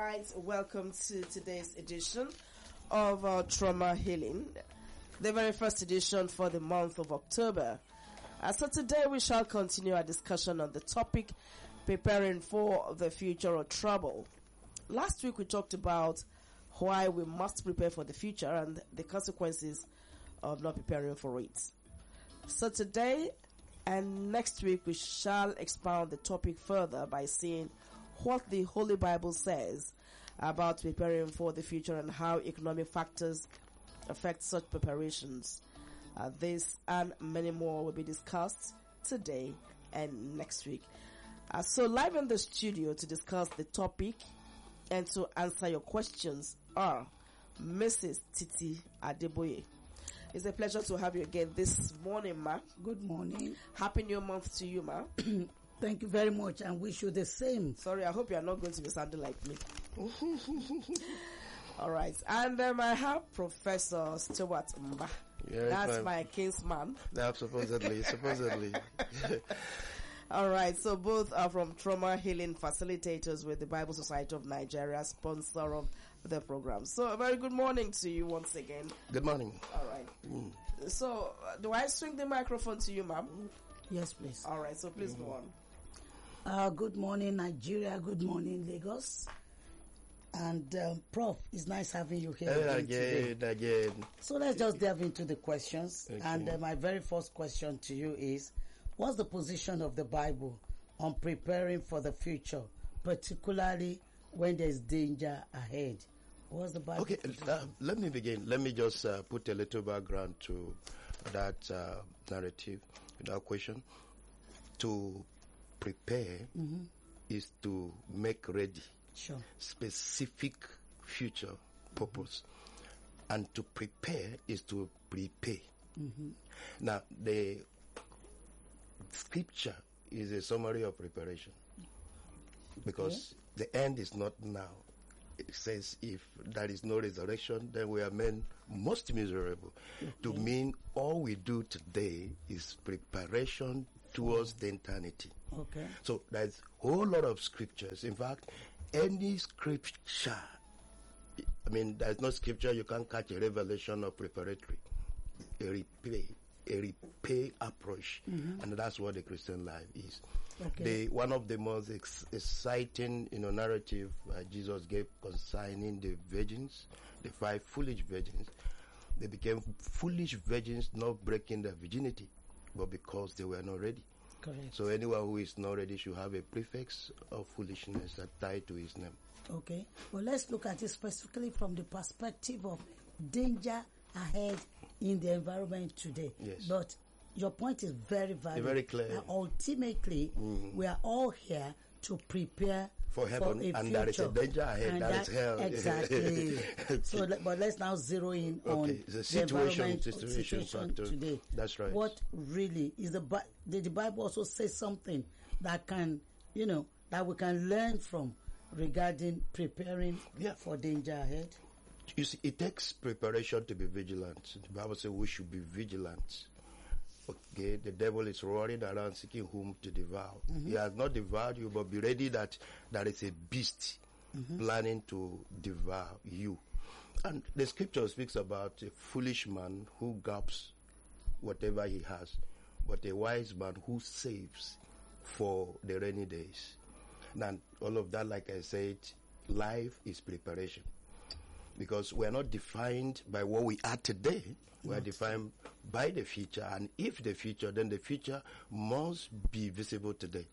right, welcome to today's edition of our Trauma Healing, the very first edition for the month of October. So today we shall continue our discussion on the topic, preparing for the future or trouble. Last week we talked about why we must prepare for the future and the consequences of not preparing for it. So today and next week we shall expound the topic further by seeing what the Holy Bible says about preparing for the future and how economic factors affect such preparations. This and many more will be discussed today and next week. So live in the studio to discuss the topic and to answer your questions are Mrs. Titi Adeboye. It's a pleasure to have you again this morning, ma. Good morning. Happy New Month to you, ma. Thank you very much, and wish you the same. Sorry, I hope you are not going to be sounding like me. All right. And I have Professor Stuart Mba. Yeah, that's my kinsman. No, supposedly. All right. So both are from Trauma Healing Facilitators with the Bible Society of Nigeria, sponsor of the program. So a very good morning to you once again. Good morning. All right. So do I swing the microphone to you, ma'am? Yes, please. All right. So please go on. Good morning, Nigeria. Good morning, Lagos. And Prof, it's nice having you here again. So let's just delve into the questions. Okay. And my very first question to you is, what's the position of the Bible on preparing for the future, particularly when there's danger ahead? What's the Bible? Okay, let me begin. Let me just put a little background to that narrative, that question. To prepare is to make ready specific future purpose, and to prepare is to prepare. Now, the scripture is a summary of preparation, because the end is not now. It says if there is no resurrection, then we are men most miserable. To mean all we do today is preparation towards the eternity. Okay. So there's a whole lot of scriptures. In fact, any scripture, there's no scripture you can catch a revelation of preparatory, a repair approach, and that's what the Christian life is. Okay. One of the most exciting, narrative Jesus gave concerning the virgins, the 5 foolish virgins. They became foolish virgins, not breaking their virginity, but because they were not ready. Correct. So anyone who is not ready should have a prefix of foolishness tied to his name. Okay. Well, let's look at it specifically from the perspective of danger ahead in the environment today. Yes. But your point is very valid. Very clear. Ultimately, we are all here to prepare for heaven, for and there is a danger ahead. That is hell. Exactly. So, but let's now zero in on the situation factor today. That's right. What really is the Bible also says something that can, that we can learn from regarding preparing for danger ahead? You see, it takes preparation to be vigilant. The Bible says we should be vigilant. Okay, the devil is roaring around seeking whom to devour. He has not devoured you, but be ready that there is a beast planning to devour you. And the scripture speaks about a foolish man who gulps whatever he has, but a wise man who saves for the rainy days. And all of that, like I said, life is preparation. Because we are not defined by what we are today. We are defined by the future. And if the future, then the future must be visible today.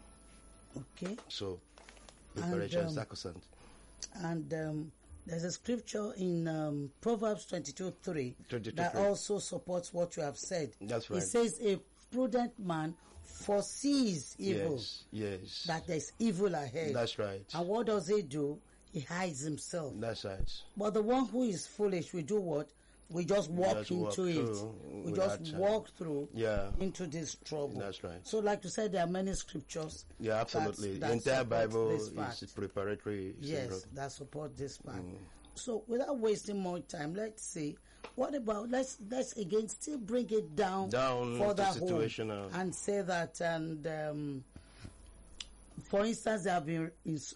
Okay. So, preparation is sacrosanct. And there's a scripture in Proverbs 22:3 that also supports what you have said. That's right. It says, a prudent man foresees evil. Yes. That there's evil ahead. That's right. And what does he do? He hides himself. That's right. But the one who is foolish, we do what? We just walk into it. We just walk through into this trouble. That's right. So like you said, there are many scriptures. Yeah, absolutely. The entire Bible is preparatory. Yes, that support this fact. So without wasting more time, let's see. What about, let's again still bring it down further home and say that, and for instance, there have been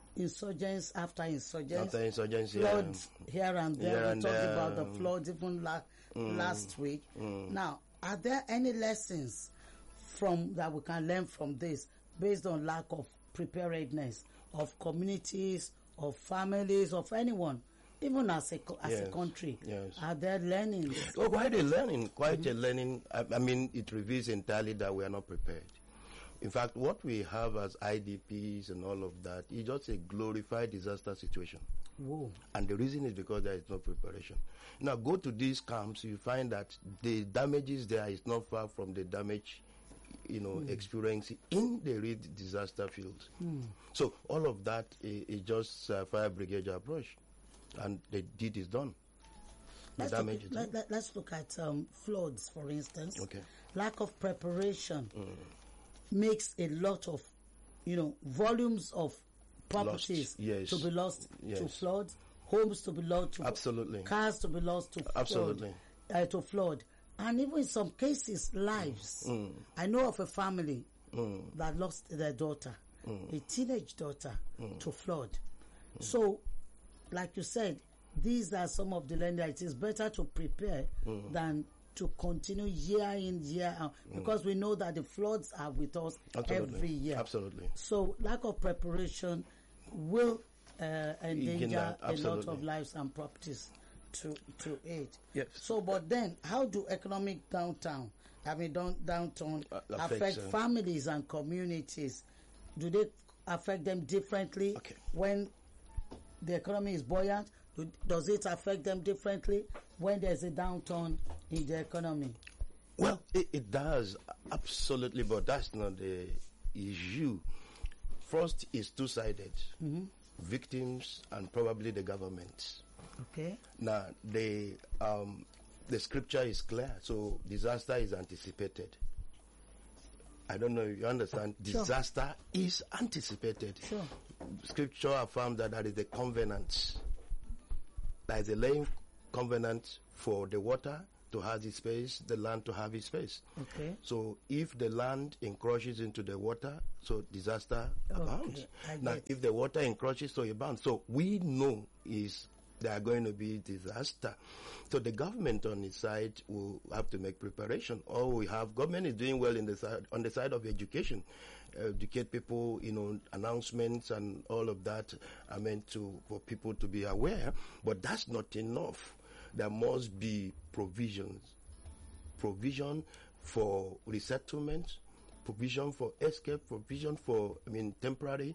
insurgents after insurgents. After insurgents, floods here and there. Here We and talked there. about the floods even last week. Now, are there any lessons from that we can learn from this based on lack of preparedness of communities, of families, of anyone, even as a country? Yes. Are there learnings? Oh, quite a learning. Quite a learning. I mean, it reveals entirely that we are not prepared. In fact, what we have as IDPs and all of that is just a glorified disaster situation. Whoa. And the reason is because there is no preparation. Now, go to these camps, you find that the damages there is not far from the damage, experienced in the real disaster fields. So all of that is just fire brigade approach, and the deed is done. Let's look at floods, for instance. Okay. Lack of preparation makes a lot of, volumes of properties to be lost to floods, homes to be lost to absolutely, cars to be lost to absolutely to flood, and even in some cases lives. I know of a family that lost their daughter, a teenage daughter, to flood. So, like you said, these are some of the learning. It is better to prepare than to continue year in, year out, because we know that the floods are with us every year. Absolutely. So lack of preparation will endanger a lot of lives and properties to it. Yes. So, but then, how do economic downturn affect families and communities? Do they affect them differently when the economy is buoyant? Does it affect them differently when there's a downturn in the economy? Well, it does, absolutely, but that's not the issue. First, it's two-sided. Victims and probably the government. Okay. Now, the scripture is clear, so disaster is anticipated. I don't know if you understand. Sure. Disaster is anticipated. Sure. Scripture affirms that there is a covenant. There is a laying covenant for the water to have its space, the land to have its space. Okay. So if the land encroaches into the water, so disaster abounds. Now, if the water encroaches, so it abounds. So we know there are going to be disaster. So the government on its side will have to make preparation. All we have, government is doing well on the side of education. Educate people, announcements and all of that are meant for people to be aware, but that's not enough. There must be provision for resettlement, provision for escape, provision for, temporary,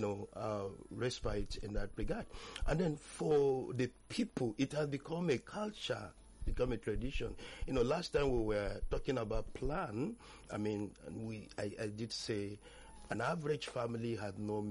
respite in that regard. And then for the people, it has become a culture, become a tradition. Last time we were talking about plan, I did say an average family had no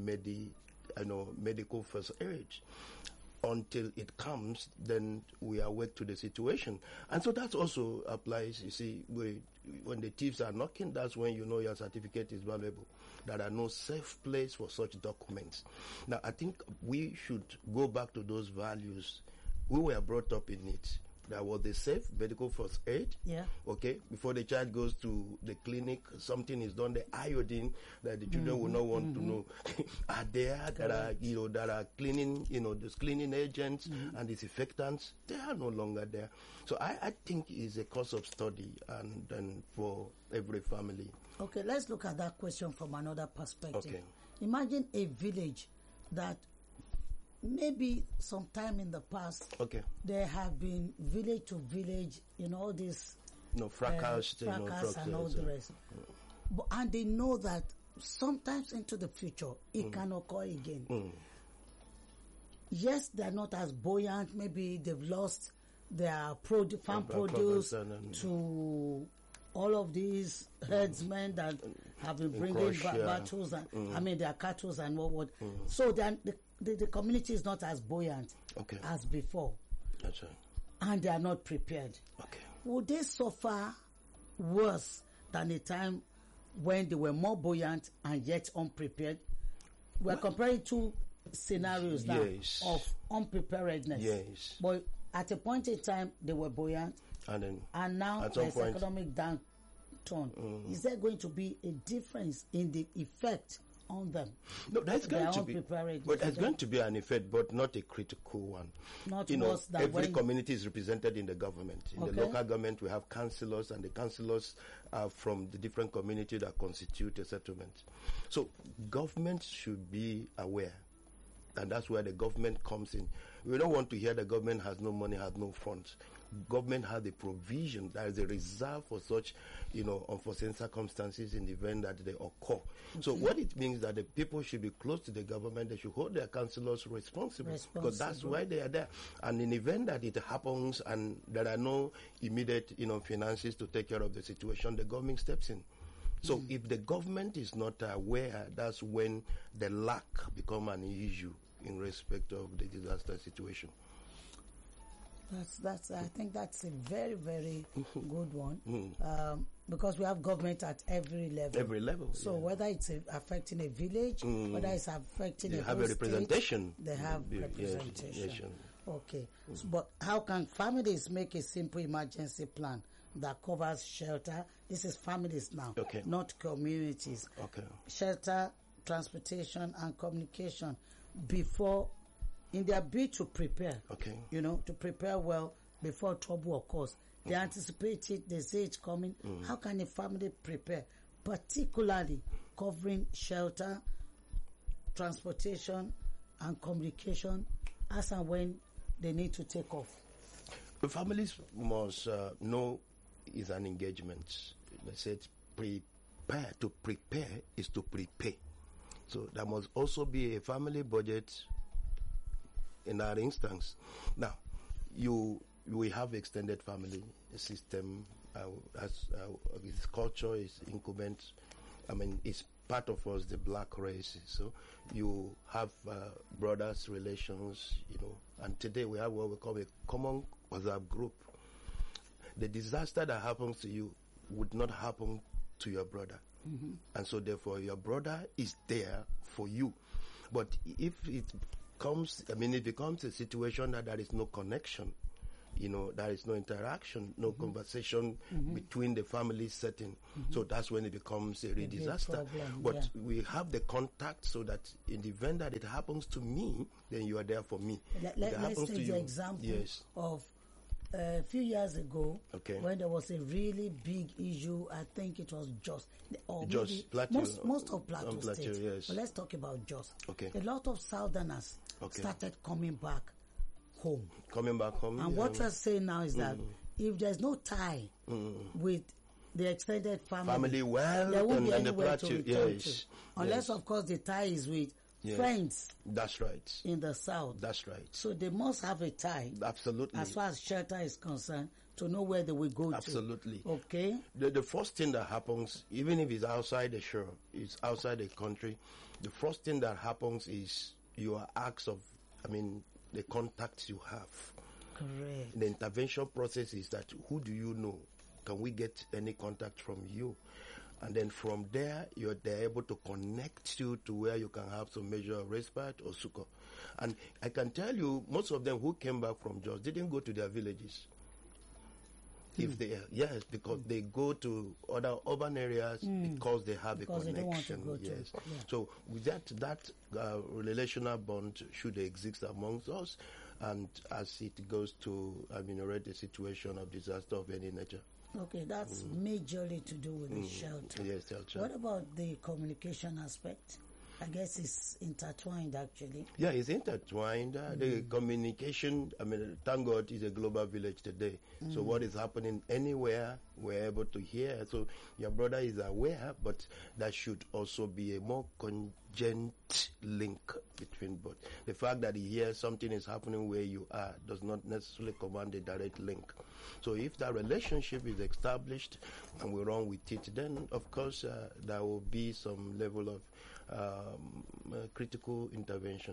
medical first aid. Until it comes, then we awake to the situation. And so that also applies, you see, when the thieves are knocking, that's when you know your certificate is valuable. There are no safe place for such documents. Now, I think we should go back to those values. We were brought up in it. There was the safe medical first aid. Yeah. Okay. Before the child goes to the clinic, something is done. The iodine that the children will not want to know are there. That are cleaning. Those cleaning agents and disinfectants. They are no longer there. So I think it's a cause of study and for every family. Okay. Let's look at that question from another perspective. Okay. Imagine a village that maybe sometime in the past, there have been village to village, all this fracas and all the rest. And they know that sometimes into the future, it can occur again. Yes, they're not as buoyant. Maybe they've lost their farm produce to all of these herdsmen that have been bringing battles and their cattle and what. So the community is not as buoyant as before. That's right. And they are not prepared. Okay. Would they suffer worse than the time when they were more buoyant and yet unprepared? We're comparing two scenarios now of unpreparedness. Yes. But at a point in time, they were buoyant. And now there's economic downturn. Is there going to be a difference in the effect on them. No, that's going to be. Preparedness. But there's going to be an effect, but not a critical one. Not worse than every community is represented in the government. In the local government, we have councillors, and the councillors are from the different communities that constitute a settlement. So government should be aware, and that's where the government comes in. We don't want to hear the government has no money, has no funds. Government has a provision, there is a reserve for such, unforeseen circumstances in the event that they occur. Okay. So what it means that the people should be close to the government, they should hold their councillors responsible, because that's why they are there. And in the event that it happens and there are no immediate, finances to take care of the situation, the government steps in. So if the government is not aware, that's when the lack become an issue in respect of the disaster situation. I think that's a very, very good one, because we have government at every level. Every level. So whether it's affecting a village, whether it's affecting a whole representation. State, they have representation. Okay. So, but how can families make a simple emergency plan that covers shelter? This is families now, not communities. Okay. Shelter, transportation, and communication before, in their bid to prepare, to prepare well before trouble occurs. They anticipate it, they say it's coming. How can a family prepare, particularly covering shelter, transportation, and communication as and when they need to take off? The families must know it's an engagement. They said prepare. To prepare is to prepare. So there must also be a family budget in that instance. Now, we have extended family system as its culture is incumbent. I mean, it's part of us, the black race. So you have brothers, relations, and today we have what we call a common WhatsApp group. The disaster that happens to you would not happen to your brother. And so therefore your brother is there for you. But if it becomes a situation that there is no connection, there is no interaction, no conversation between the family setting. So that's when it becomes a real disaster. But we have the contact so that in the event that it happens to me, then you are there for me. Let's take the example of a few years ago, when there was a really big issue. I think it was Jos, or Plateau, most of Plateau State. Yes. But let's talk about Jos. A lot of Southerners started coming back home. And what we're saying now is that if there's no tie with the extended family there won't be anywhere to return to. Unless, of course, the tie is with friends. That's right. In the south. That's right. So they must have a tie. Absolutely. As far as shelter is concerned, to know where they will go Absolutely. to. Okay. The first thing that happens, even if it's outside the shore, it's outside the country, the first thing that happens is you are asked of, the contacts you have. Correct. The intervention process is that, who do you know? Can we get any contact from you? And then from there, they're able to connect you to where you can have some measure of respite or succor. And I can tell you, most of them who came back from Jos didn't go to their villages. Because they go to other urban areas because they have a connection. They don't want to go to. So with that relational bond should exist amongst us, and as it goes to ameliorate the situation of disaster of any nature. Okay, that's majorly to do with the shelter. Yes, shelter. What about the communication aspect? I guess it's intertwined, actually. Yeah, it's intertwined. The communication, thank God, is a global village today. So what is happening anywhere, we're able to hear. So your brother is aware, but there should also be a more congent link between both. The fact that he hears something is happening where you are does not necessarily command a direct link. So if that relationship is established and we run with it, then of course there will be some level of critical intervention.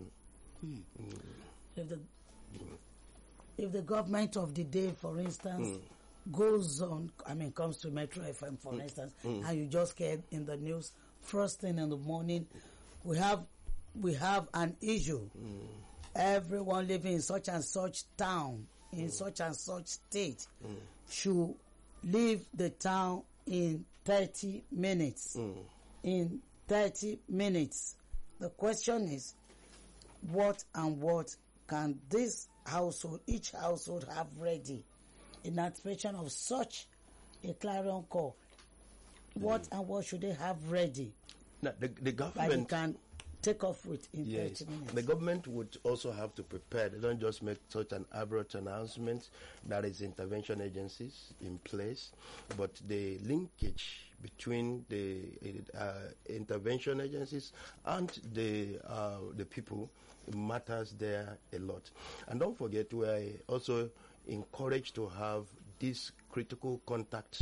If the government of the day, for instance, goes on, comes to Metro FM, for instance, and you just get in the news, first thing in the morning, we have an issue. Everyone living in such and such town, in such and such state, should leave the town in 30 minutes. In 30 minutes. The question is, what and what can this household, each household, have ready in anticipation of such a clarion call? What and what should they have ready? Now, the government... Like you can take off with in 30 minutes. The government would also have to prepare. They don't just make such an abrupt announcement. There is intervention agencies in place, but the linkage between the intervention agencies and the people matters there a lot. And don't forget, we are also encouraged to have these critical contact,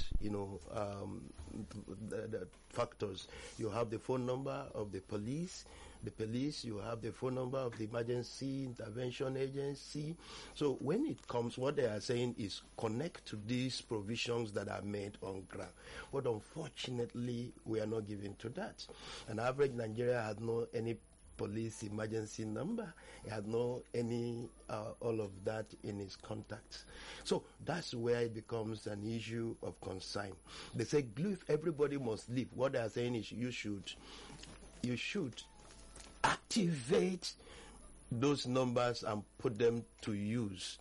the factors. You have the phone number of the police, you have the phone number of the emergency intervention agency. So when it comes, what they are saying is connect to these provisions that are made on ground. But unfortunately, we are not given to that. An average Nigeria has no any police emergency number. He has no any all of that in his contacts. So that's where it becomes an issue of concern. They say, if everybody must leave, what they are saying is you should activate those numbers and put them to use.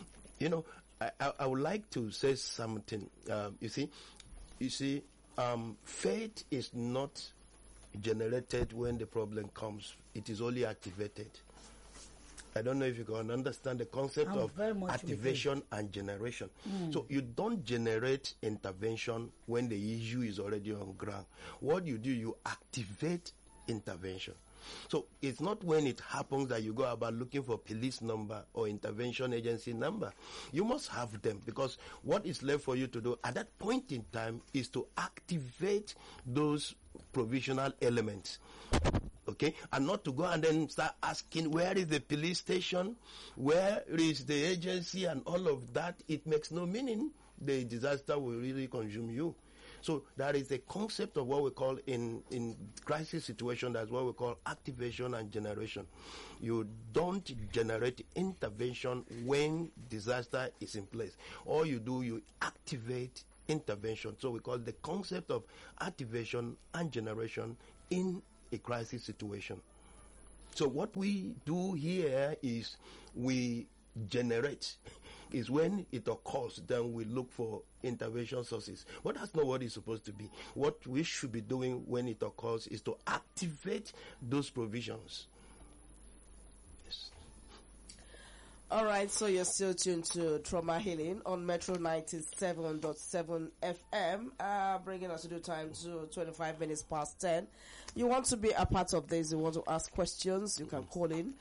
I would like to say something. You see, faith is not generated when the problem comes. It is only activated. I don't know if you can understand the concept of activation and generation. So you don't generate intervention when the issue is already on ground. What you do, you activate intervention. So it's not when it happens that you go about looking for police number or intervention agency number. You must have them, because what is left for you to do at that point in time is to activate those provisional elements. Okay, and not to go and then start asking where is the police station, where is the agency, and all of that. It makes no meaning. The disaster will really consume you. So that is a concept of what we call in crisis situation. That's what we call activation and generation. You don't generate intervention when disaster is in place. All you do, you activate intervention. So we call the concept of activation and generation in a crisis situation. So what we do here is we generate. Is when it occurs, then we look for intervention sources. But that's not what it's supposed to be. What we should be doing when it occurs is to activate those provisions. Yes. All right, so you're still tuned to Trauma Healing on Metro 97.7 FM, bringing us to the time to 25 minutes past 10. You want to be a part of this, you want to ask questions, you can call in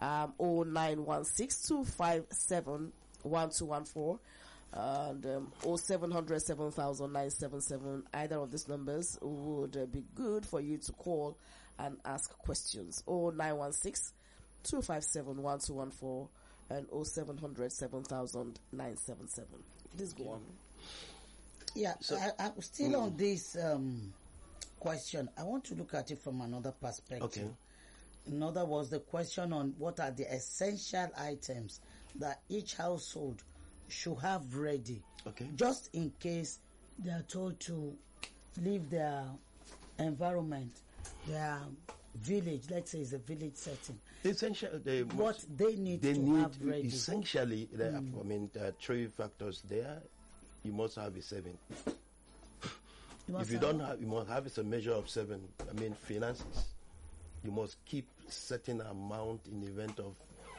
0916-257 1214 and 0700 7977. Either of these numbers would be good for you to call and ask questions. 0916 257 1214 and 0700 7977. This go on. Yeah, so, I'm still on this question. I want to look at it from another perspective. Okay. In other words, the question on what are the essential items that each household should have ready, just in case they are told to leave their environment, their village, let's say it's a village setting. Essentially, what they need have ready. Essentially, there are three factors there. You must have a saving. If you don't have, you must have a measure of 7. Finances. You must keep certain amount in the event of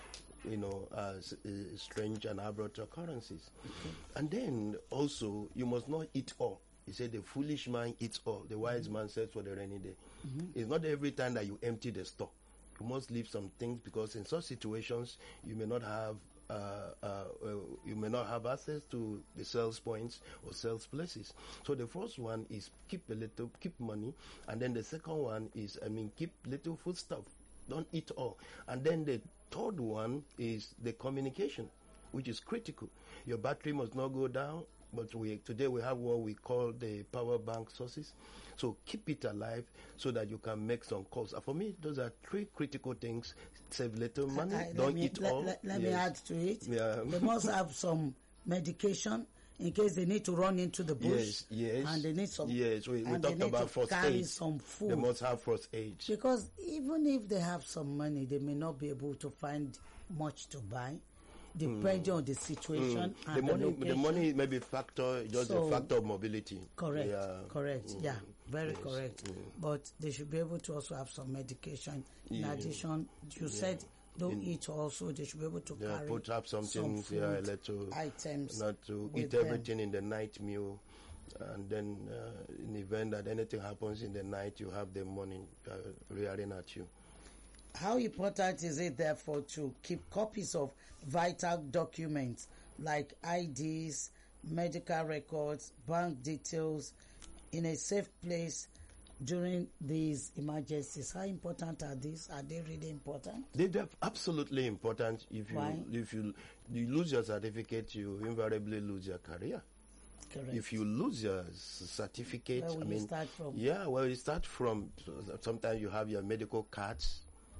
strange and abrupt occurrences. And then also, you must not eat all. He said the foolish man eats all. The wise man says for the rainy day. It's not every time that you empty the store. You must leave some things, because in such situations, you may not have access to the sales points or sales places. So the first one is keep money, and then the second one is keep little food stuff. Don't eat all. And then the third one is the communication, which is critical. Your battery must not go down, but today we have what we call the power bank sources. So keep it alive so that you can make some calls. For me, those are three critical things. Save little money, don't eat all. Let me add to it. Yeah. They must have some medication in case they need to run into the bush. Yes. And they need some. Yes, we and talked they need about to first carry aid. some food. They must have first aid. Because even if they have some money, they may not be able to find much to buy, depending on the situation and the money may be just a factor of mobility. Correct. Yeah, very correct. But they should be able to also have some medication. In addition, you said don't eat also. They should be able to carry put up something, some food, little items. Not to eat them. everything in the night meal. And then in the event that anything happens in the night, you have the money rearing at you. How important is it, therefore, to keep copies of vital documents like IDs, medical records, bank details in a safe place during these emergencies? How important are these? Are they really important? They're absolutely important. Why? If you lose your certificate, you invariably lose your career. Correct. If you lose your certificate, Where will you start from? Yeah, well, you start from. Sometimes you have your medical cards,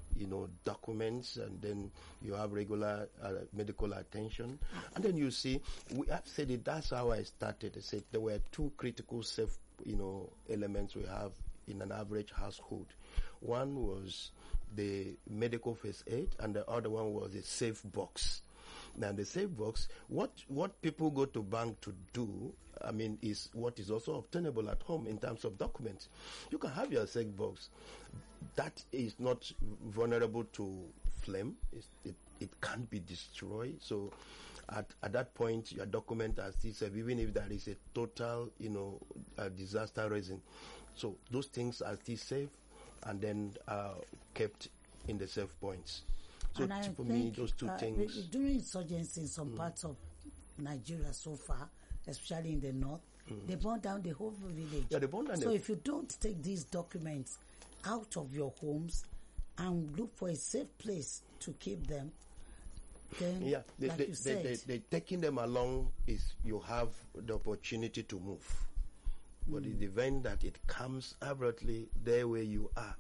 documents, and then you have regular medical attention. And then you see, I've said it, that's how I started. I said there were two critical safe, elements we have in an average household. One was the medical first aid, and the other one was a safe box. Now, the safe box, what people go to bank to do, is what is also obtainable at home in terms of documents. You can have your safe box. That is not vulnerable to flame. It can't be destroyed. So, at that point, your document are still safe, even if there is a total, disaster reason. So, those things are still safe and then kept in the safe points. So And for me, those two things. During insurgency in some parts of Nigeria so far, especially in the north, they burned down the whole village. Yeah, they burned down. So if you don't take these documents out of your homes and look for a safe place to keep them, then, like you said, they taking them along is you have the opportunity to move. But in the event that it comes abruptly there where you are,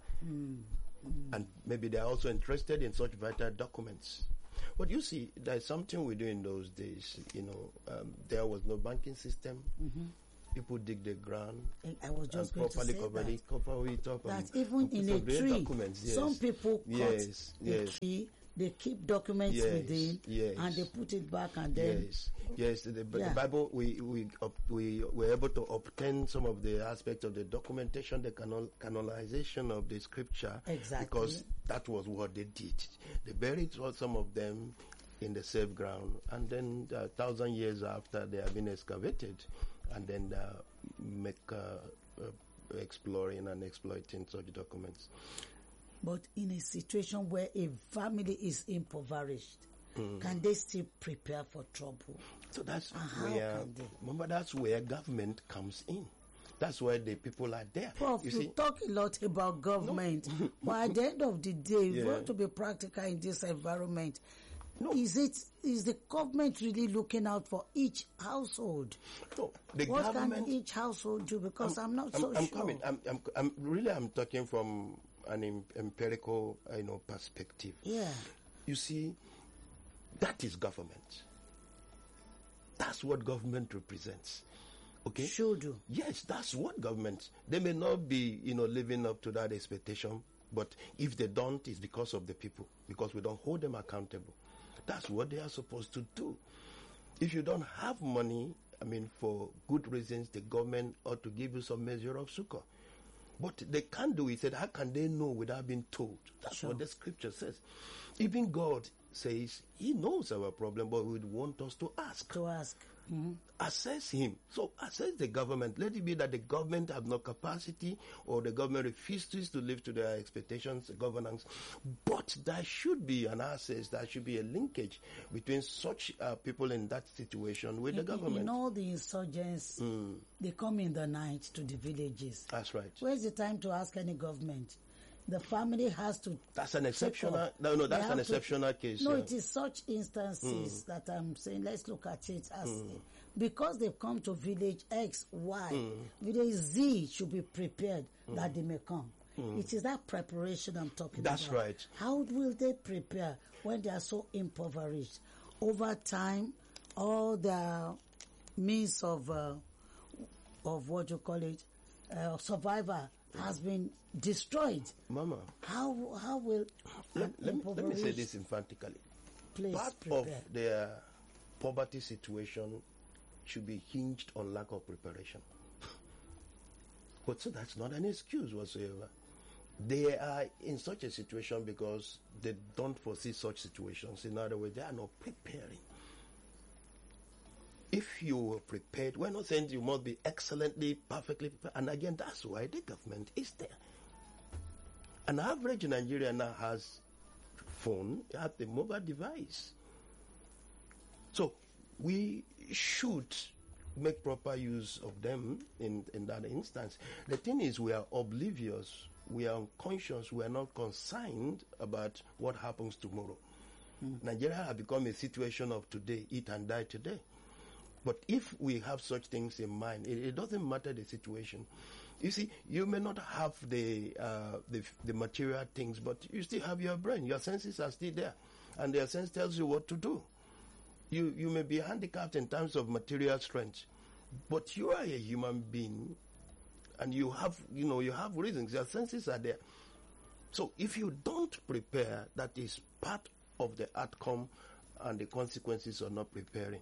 and maybe they're also interested in such vital documents. But you see, there's something we do in those days. There was no banking system. People dig the ground. I was just and going to say cover it up. That even in a tree, some people cut a tree, they keep documents within, and they put it back, and then the Bible, we were able to obtain some of the aspects of the documentation, the canonization of the scripture, because that was what they did. They buried some of them in the safe ground, and then 1,000 years after they have been excavated, and then make exploring and exploiting such documents. But in a situation where a family is impoverished, can they still prepare for trouble? So that's where government comes in. That's why the people are there. Prof, you talk a lot about government, but at the end of the day, we want to be practical in this environment. No. Is the government really looking out for each household? No, what can each household do? Because I'm not so sure. I'm talking from an empirical, perspective. Yeah. You see, that is government. That's what government represents. Okay? Should do. Yes, that's what government. They may not be, living up to that expectation, but if they don't, it's because of the people, because we don't hold them accountable. That's what they are supposed to do. If you don't have money, for good reasons, the government ought to give you some measure of succor. But they can't do it. Said, how can they know without being told? That's what the scripture says. Even God says he knows our problem, but he would want us to ask. Assess him. So assess the government. Let it be that the government have no capacity or the government refuses to live to their expectations, the governance. But there should be an access, there should be a linkage between such people in that situation with the government. In all the insurgents, they come in the night to the villages. That's right. Where's the time to ask any government? The family has to. That's an exceptional. No, that's an exceptional case. No, it is such instances that I'm saying. Let's look at it as because they've come to village X, Y, village Z should be prepared that they may come. It is that preparation I'm talking about. That's right. How will they prepare when they are so impoverished? Over time, all their means of what you call it, survivor has been destroyed. Mama, How will let me say this emphatically. Part of their poverty situation should be hinged on lack of preparation. But so that's not an excuse whatsoever. They are in such a situation because they don't foresee such situations. In other words, they are not preparing. If you were prepared, we're not saying you must be excellently, perfectly prepared. And again, that's why the government is there. An average Nigerian now has phone, has the mobile device. So we should make proper use of them in that instance. The thing is, we are oblivious, we are unconscious, we are not concerned about what happens tomorrow. Nigeria has become a situation of today, eat and die today. But if we have such things in mind, it doesn't matter the situation. You see, you may not have the material things, but you still have your brain. Your senses are still there, and your sense tells you what to do. You may be handicapped in terms of material strength, but you are a human being, and you have reasons. Your senses are there. So if you don't prepare, that is part of the outcome and the consequences of not preparing.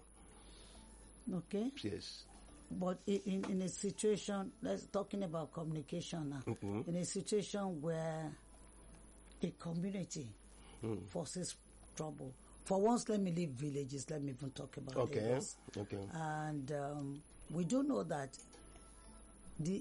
Okay. Yes. But in a situation, let's talking about communication now. In a situation where a community forces trouble. For once, let me leave villages. Let me even talk about Lagos. Okay. And we do know that the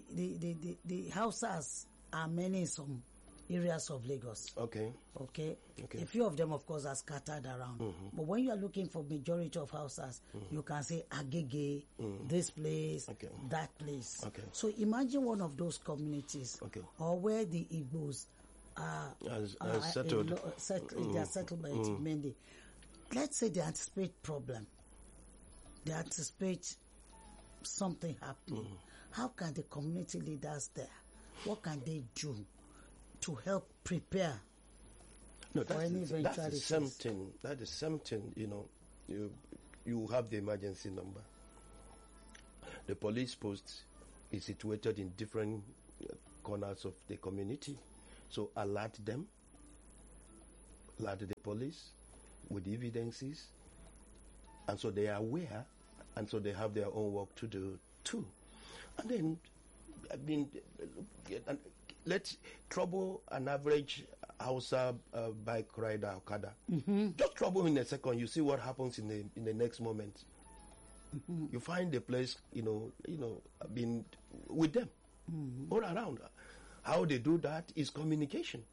Hausas are many in some areas of Lagos. Okay. A few of them, of course, are scattered around. But when you are looking for majority of Hausas, you can say Agege, this place, that place. So imagine one of those communities, or where the Igbos are settled. Their settlement mainly. Let's say they anticipate problem. They anticipate something happening. How can the community leaders there, what can they do to help prepare for any eventualities? That is something, you have the emergency number. The police post is situated in different corners of the community. So alert them, alert the police with evidences, and so they are aware, and so they have their own work to do too. And then, let's trouble an average Hausa bike rider, Okada. Just trouble in a second, you see what happens in the next moment. You find a place, being with them all around. How they do that is communication.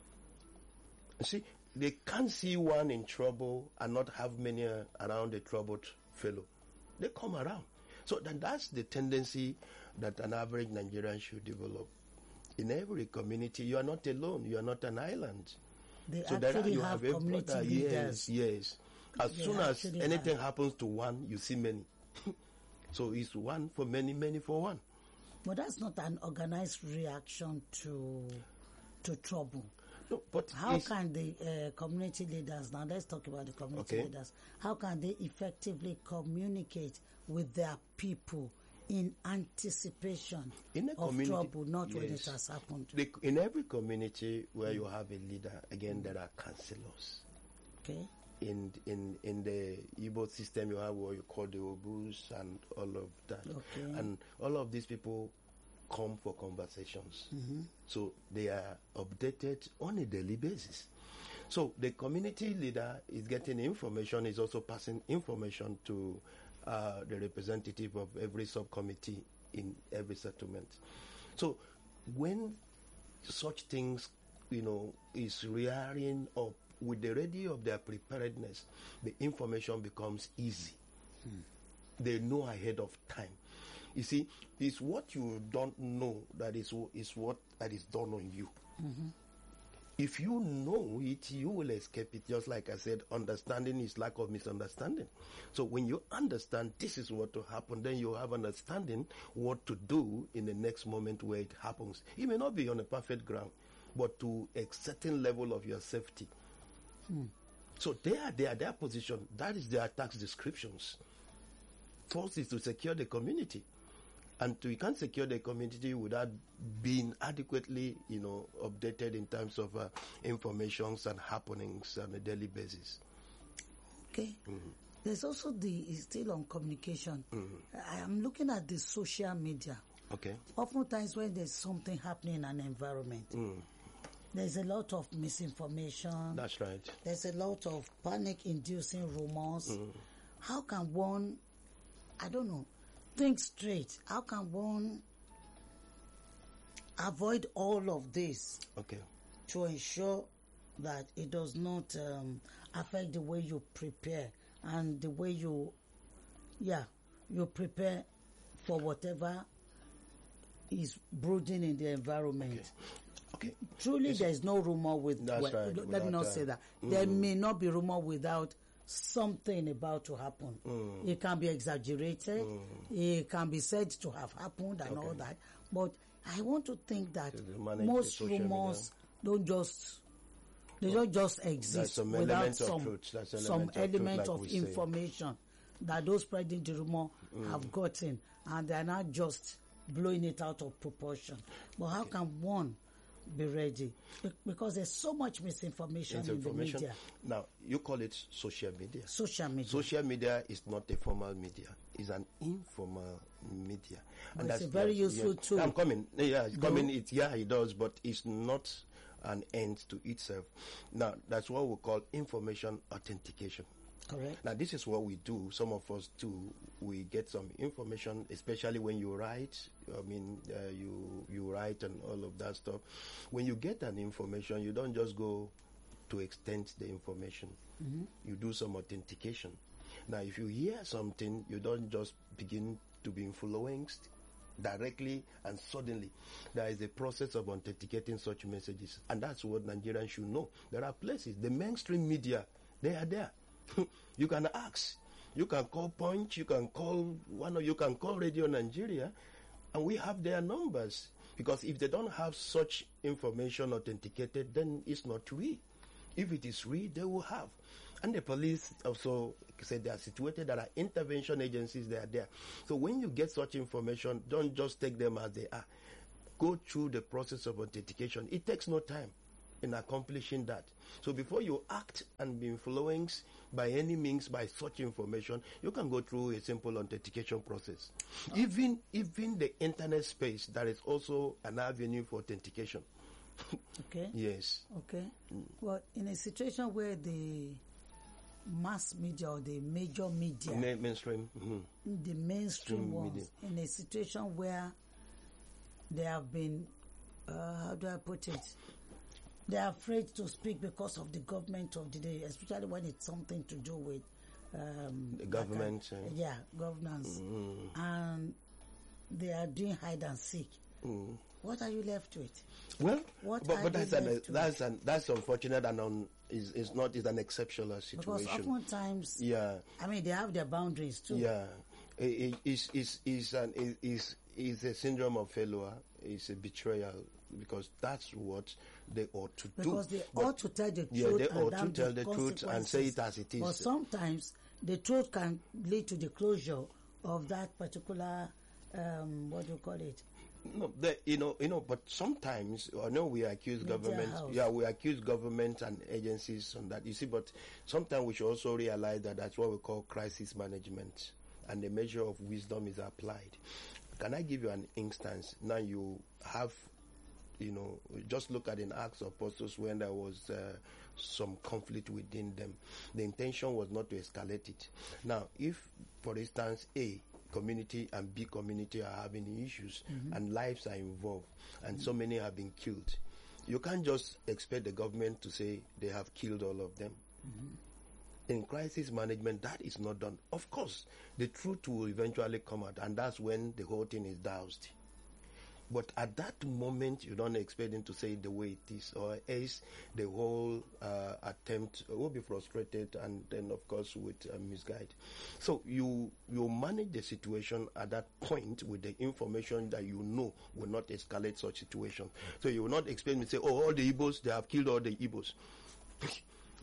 You see, they can't see one in trouble and not have many around a troubled fellow. They come around. So then that's the tendency that an average Nigerian should develop. In every community, you are not alone. You are not an island. They actually have community leaders. Yes. As soon as anything happens to one, you see many. So it's one for many, many for one. But that's not an organized reaction to trouble. No, but how can the community leaders, now let's talk about the community leaders, how can they effectively communicate with their people in anticipation of trouble, not when it has happened? In every community where you have a leader, again, there are councillors. Okay. In the Igbo system, you have what you call the Obus and all of that. Okay. And all of these people come for conversations. So they are updated on a daily basis. So the community leader is getting information, is also passing information to the representative of every subcommittee in every settlement. So when such things, is rearing up with the ready of their preparedness, the information becomes easy. They know ahead of time. You see, it's what you don't know that is what that is done on you. If you know it, you will escape it. Just like I said, understanding is lack of misunderstanding. So when you understand this is what to happen, then you have understanding what to do in the next moment where it happens. It may not be on a perfect ground, but to a certain level of your safety. So they are their position. That is their tax descriptions. first is to secure the community. And you can't secure the community without being adequately, updated in terms of informations and happenings on a daily basis. Okay. There's also still on communication. I am looking at the social media. Okay. Oftentimes when there's something happening in an environment, there's a lot of misinformation. That's right. There's a lot of panic-inducing rumors. How can one, think straight? How can one avoid all of this? Okay. To ensure that it does not affect the way you prepare and the way you prepare for whatever is brooding in the environment. Okay. Truly, there is no rumor with. That's right. Let me not say that. There may not be rumor without something about to happen. It can be exaggerated. It can be said to have happened and all that. But I want to think that most rumors don't just exist without some element of information that those spreading the rumor have gotten, and they're not just blowing it out of proportion. But how can one be ready? Because there's so much misinformation in the media. Now, you call it social media. Social media. Social media is not a formal media. It's an informal media. And it's a very useful tool. I'm coming. Yeah, it's coming. It does, but it's not an end to itself. Now, that's what we call information authentication. Correct. Now, this is what we do. Some of us do. We get some information, especially when you write. You write and all of that stuff. When you get an information, you don't just go to extend the information. You do some authentication. Now, if you hear something, you don't just begin to be influenced directly and suddenly. There is a process of authenticating such messages, and that's what Nigerians should know. There are places, the mainstream media, they are there. You can ask. You can call Punch. You can call you can call Radio Nigeria, and we have their numbers. Because if they don't have such information authenticated, then it's not real. If it is real, they will have. And the police also said they are situated. There are intervention agencies. They are there. So when you get such information, don't just take them as they are. Go through the process of authentication. It takes no time in accomplishing that. So before you act and be influenced by any means by such information, you can go through a simple authentication process. Even the internet space, there is also an avenue for authentication. Okay. Yes. Okay. Well, in a situation where the mass media or the major media, mainstream, the mainstream ones, media, in a situation where they have been, how do I put it? They are afraid to speak because of the government of the day, especially when it's something to do with the government. Governance. And they are doing hide and seek. What are you left with? Well, but that's unfortunate and is an exceptional situation. Because oftentimes, they have their boundaries too. Yeah, it's a syndrome of failure. It's a betrayal, because that's what they ought to do. Because they ought to tell the truth. Yeah, they ought to tell the truth and say it as it is. But sometimes the truth can lead to the closure of that particular, what do you call it? No, but sometimes I know we accuse government. Yeah, we accuse government and agencies on that. You see, but sometimes we should also realize that that's what we call crisis management, and the measure of wisdom is applied. Can I give you an instance? Now you have, just look at in Acts of Apostles when there was some conflict within them. The intention was not to escalate it. Now, if, for instance, A community and B community are having issues and lives are involved and so many have been killed, you can't just expect the government to say they have killed all of them. In crisis management, that is not done. Of course, the truth will eventually come out, and that's when the whole thing is doused. But at that moment, you don't expect them to say it the way it is, or else the whole attempt will be frustrated, and then, of course, with misguide. So you manage the situation at that point with the information that you know will not escalate such situation. So you will not expect me to say, all the Igbos, they have killed all the Igbos.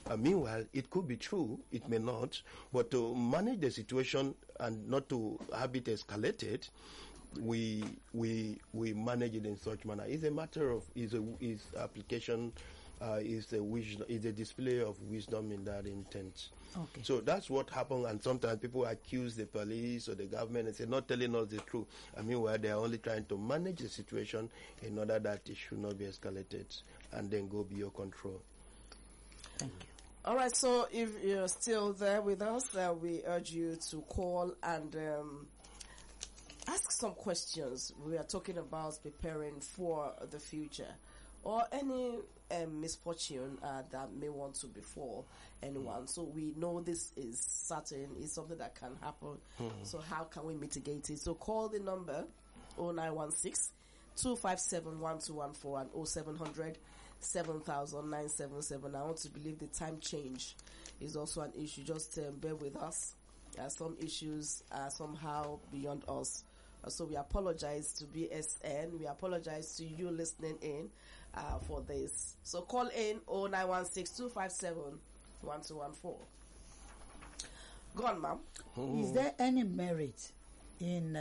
Meanwhile, it could be true, it may not, but to manage the situation and not to have it escalated, we manage it in such manner. It's a matter of is application, is a display of wisdom in that intent. Okay. So that's what happened, and sometimes people accuse the police or the government and say not telling us the truth. Meanwhile, they are only trying to manage the situation in order that it should not be escalated and then go beyond control. Thank you. All right, so if you're still there with us, we urge you to call and ask some questions. We are talking about preparing for the future or any misfortune that may want to befall anyone. So we know this is certain, it's something that can happen. So how can we mitigate it? So call the number 0916 257 1214 and 0700 7,977. I want to believe the time change is also an issue. Just bear with us. Some issues are somehow beyond us. So we apologize to BSN. We apologize to you listening in for this. So call in 0916 257 1214. Go on, ma'am. Is there any merit in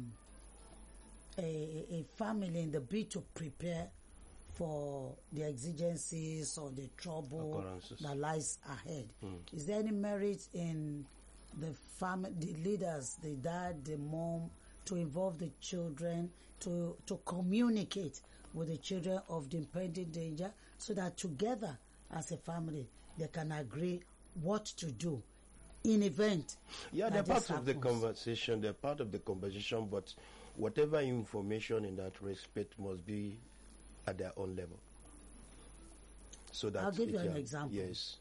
a family in the bid to prepare for the exigencies or the trouble that lies ahead? Is there any merit in the family, the leaders, the dad, the mom, to involve the children, to communicate with the children of the impending danger, so that together as a family they can agree what to do in event? Yeah, they're part of the conversation. They're part of the conversation, but whatever information in that respect must be at their own level. So that I'll give you an example. Yes.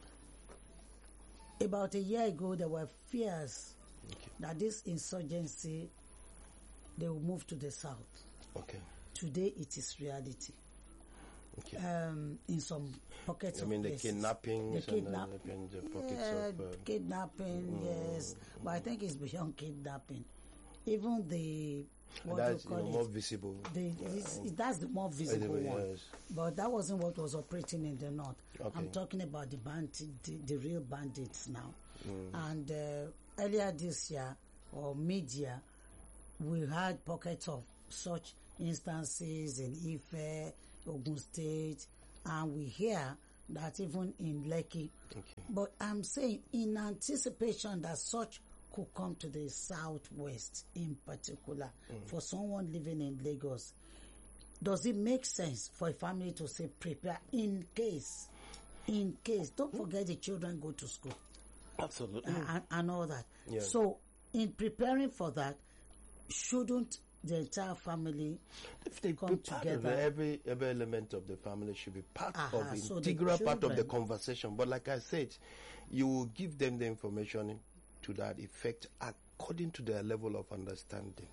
About a year ago, there were fears that this insurgency, they will move to the south. Okay. Today, it is reality. Okay. In some pockets of the places. kidnappings The and the pockets of... kidnapping, yes. But I think it's beyond kidnapping. Even the... That's more visible. That's the more visible one. Yes. But that wasn't what was operating in the north. Okay. I'm talking about the real bandits now. And earlier this year, or mid-year, we had pockets of such instances in Ife, Ogun State, and we hear that even in Lekki. Okay. But I'm saying in anticipation that such could come to the southwest in particular, for someone living in Lagos, does it make sense for a family to say prepare in case? Don't forget the children go to school. Absolutely. And all that. Yeah. So in preparing for that, shouldn't the entire family if they come together? Every element of the family should be part of the integral part of the conversation. But like I said, you will give them the information to that effect according to their level of understanding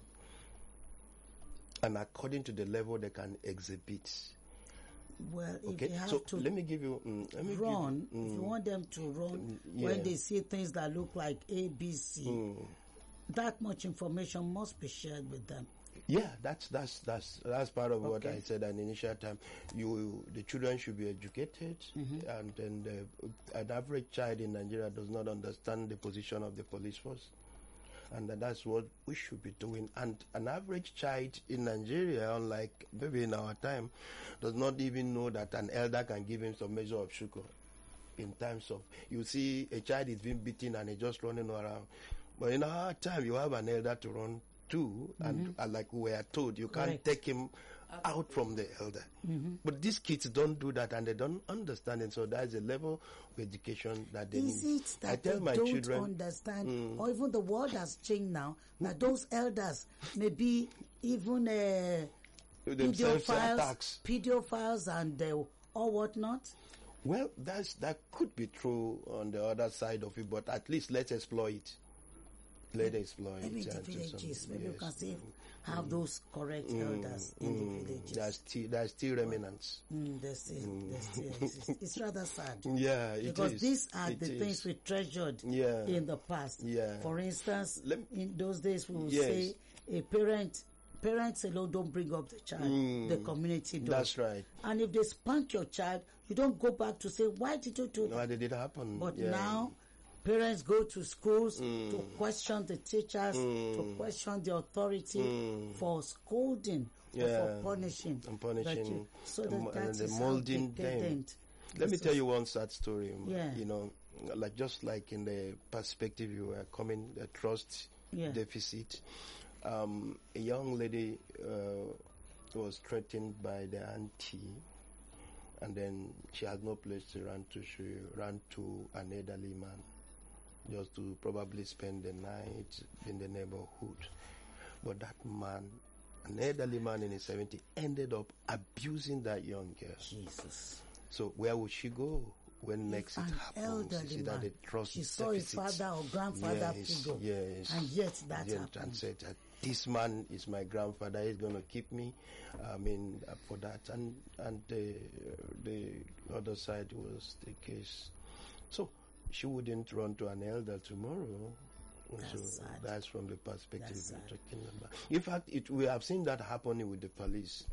and according to the level they can exhibit. Well, okay, if you have so to let me give you if you want them to run when they see things that look like ABC, that much information must be shared with them. Yeah, that's part of what I said at the initial time. The children should be educated, and then an average child in Nigeria does not understand the position of the police force, and that's what we should be doing. And an average child in Nigeria, unlike maybe in our time, does not even know that an elder can give him some measure of sugar. In times of, you see a child is being beaten and he's just running around, but in our time you have an elder to run too, and like we are told, you can't take him out from the elder. But these kids don't do that, and they don't understand it. So that's a level of education that they need. Is it that I tell they my don't children, understand, or even the world has changed now, that those elders may be even pedophiles and or whatnot? Well, that could be true on the other side of it, but at least let's explore it. Let us explore it. Maybe the villages, maybe you can say have those correct elders in the villages. There's still remnants. They still exist. It's rather sad. Yeah, it because is. These are the things we treasured in the past. Yeah. For instance, in those days we would say a parent parents alone don't bring up the child, the community does. That's right. And if they spank your child, you don't go back to say, why did you do that? Why did it happen? But now, parents go to schools to question the teachers, to question the authority for scolding, or for punishing. And punishing. So and the molding them. Let me tell you one sad story. You know, just like in the perspective you were coming, the trust deficit. A young lady was threatened by the auntie, and then she had no place to run to. She ran to an elderly man just to probably spend the night in the neighborhood. But that man, an elderly man in his 70s, ended up abusing that young girl. Jesus. So where would she go when next it happens? Elderly that the trust she saw his father or grandfather figure. Yes. And yet that happened. And said that this man is my grandfather. He's going to keep me. For that. And the other side was the case. So she wouldn't run to an elder tomorrow. That's sad. That's from the perspective we're talking about. In fact, we have seen that happening with the police.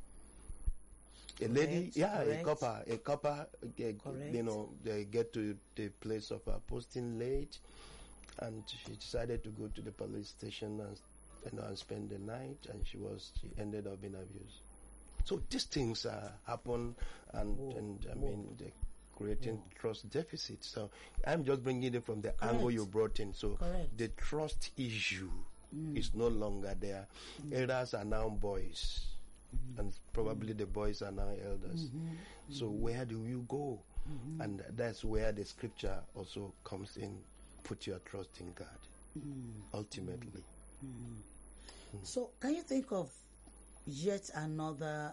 A lady, a copper, you know, they get to the place of her posting late, and she decided to go to the police station and spend the night, and she ended up being abused. So these things happen, and I mean, they're creating trust deficit. So I'm just bringing it from the angle you brought in. So the trust issue is no longer there. Elders are now boys. And probably the boys are now elders. So where do you go? And that's where the scripture also comes in. Put your trust in God, ultimately. So can you think of yet another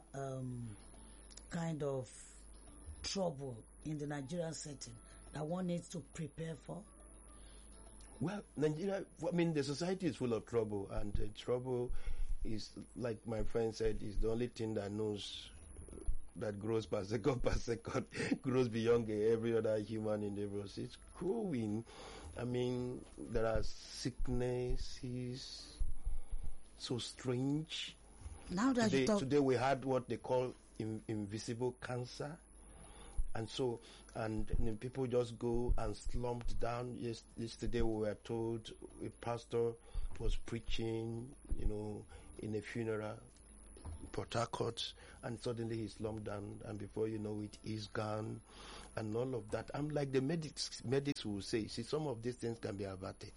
kind of trouble in the Nigerian setting that one needs to prepare for? Well, Nigeria, I mean, the society is full of trouble, and the trouble is, like my friend said, is the only thing that knows that grows per second, grows beyond every other human endeavors. It's growing. I mean, there are sicknesses so strange. Now that today we had what they call invisible cancer. And so, people just go and slumped down. Yesterday we were told a pastor was preaching, you know, in a funeral, Port Harcourt, and suddenly he slumped down, and before you know it, he's gone, and all of that. I'm like the medics will say, see, some of these things can be averted.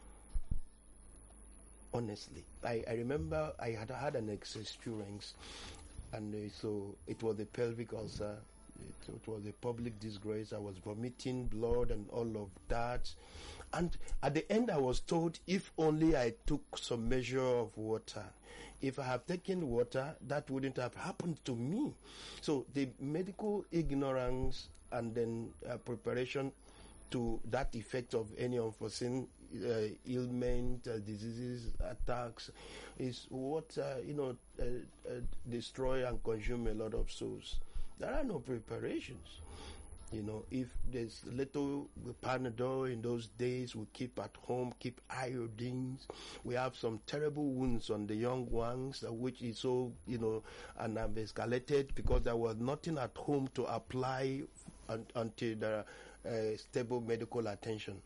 Honestly, I remember I had an experience, and so it was a pelvic ulcer. It was a public disgrace. I was vomiting blood and all of that. And at the end, I was told if only I took some measure of water. If I have taken water, that wouldn't have happened to me. So the medical ignorance and then preparation to that effect of any unforeseen ailment, diseases, attacks, is what destroy and consume a lot of souls. There are no preparations. You know, if there's little Panadol in those days, we keep at home, keep iodines. We have some terrible wounds on the young ones, which is so, and have escalated because there was nothing at home to apply until there stable medical attention.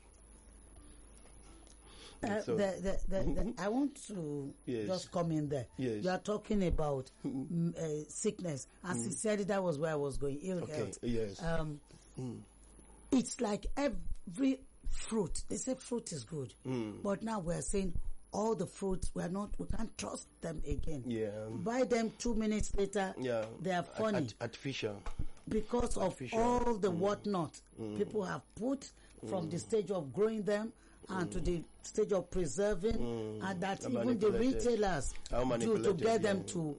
I want to just come in there. Yes. You are talking about sickness. As he said, that was where I was going. Ill health. Yes. It's like every fruit. They say fruit is good, but now we're saying all the fruits we can't trust them again. Yeah. Buy them 2 minutes later. Yeah. They are funny. Artificial. Because artificial. Of all the whatnot people have put from the stage of growing them and to the stage of preserving, and that even the retailers do to get them to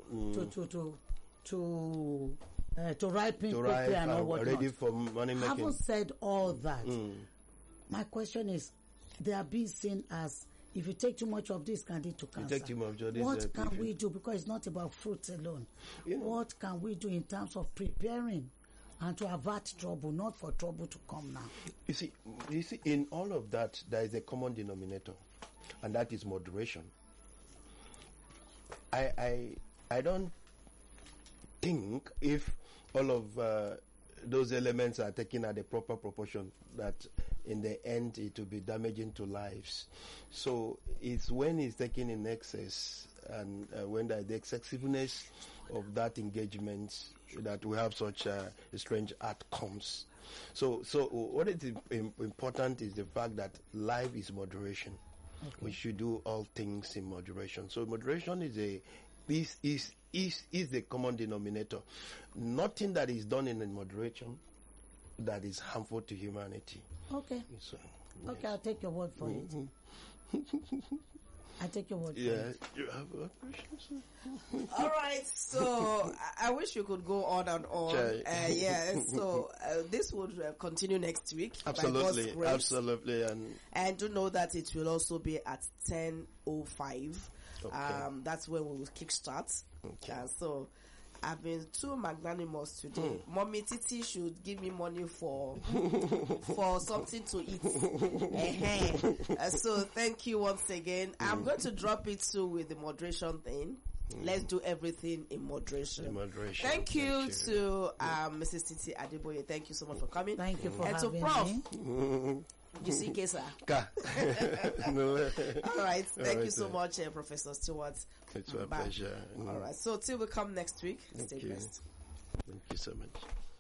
ripen quickly and all whatnot. Ready for money making. Having said all that, my question is, they are being seen as, if you take too much of this, can lead to cancer. What can we do? Because it's not about fruits alone. What can we do in terms of preparing and to avert trouble, not for trouble to come now? You see, in all of that, there is a common denominator, and that is moderation. I don't think if all of those elements are taken at the proper proportion, that in the end it will be damaging to lives. So it's when it's taken in excess and when the excessiveness of that engagement that we have such strange outcomes. So what is important is the fact that life is moderation. Okay. We should do all things in moderation. So moderation is the common denominator. Nothing that is done in moderation that is harmful to humanity. Okay. So, yes. Okay, I'll take your word for it. I take your word for it. You have questions? All right, so I wish you could go on and on. So this would continue next week. Absolutely. And do know that it will also be at 10:05. Okay. That's when we will kickstart. Okay. So I've been too magnanimous today. Mommy Titi should give me money for something to eat. So thank you once again. I'm going to drop it too with the moderation thing. Let's do everything in moderation. Thank you to Mrs. Titi Adeboye. Thank you so much for coming. Thank you for having me. And to Prof. You see, Kesa. All right. Thank you so much, Professor Stewart. It's my pleasure. All right. So till we come next week, stay blessed. Thank you so much.